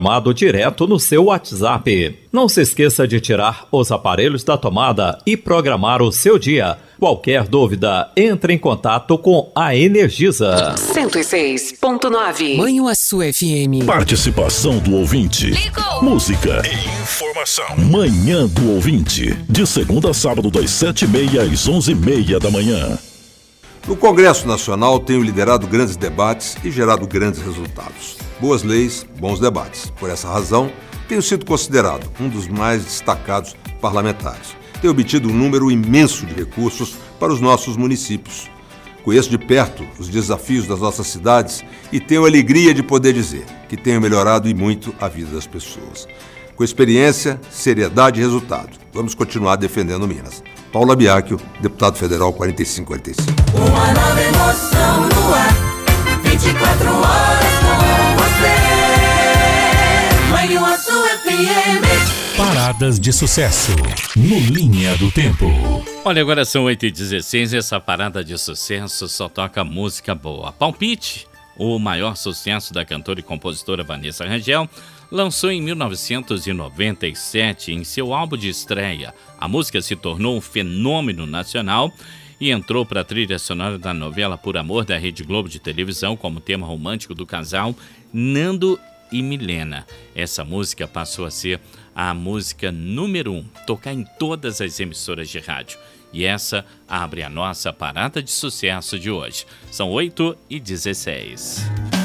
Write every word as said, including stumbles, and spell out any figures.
Chamado direto no seu WhatsApp. Não se esqueça de tirar os aparelhos da tomada e programar o seu dia. Qualquer dúvida, entre em contato com a Energisa. cento e seis ponto nove Manhuaçu F M. Participação do ouvinte. Ligou. Música e informação. Manhã do ouvinte. De segunda a sábado, das sete e meia às onze e meia da manhã. No Congresso Nacional, tenho liderado grandes debates e gerado grandes resultados. Boas leis, bons debates. Por essa razão, tenho sido considerado um dos mais destacados parlamentares. Tenho obtido um número imenso de recursos para os nossos municípios. Conheço de perto os desafios das nossas cidades e tenho a alegria de poder dizer que tenho melhorado e muito a vida das pessoas. Com experiência, seriedade e resultado, vamos continuar defendendo Minas. Paula Biacchio, deputado federal quarenta e cinco quarenta e cinco. Uma nova emoção no ar, vinte e quatro horas com você. Manhuaçu F M. Paradas de sucesso no Linha do Tempo. Olha, agora são oito e dezesseis e essa parada de sucesso só toca música boa. Palpite, o maior sucesso da cantora e compositora Vanessa Rangel, lançou em mil novecentos e noventa e sete em seu álbum de estreia. A música se tornou um fenômeno nacional e entrou para a trilha sonora da novela Por Amor da Rede Globo de televisão como tema romântico do casal Nando e Milena. Essa música passou a ser a música número um, tocar em todas as emissoras de rádio. E essa abre a nossa parada de sucesso de hoje. São oito e dezesseis.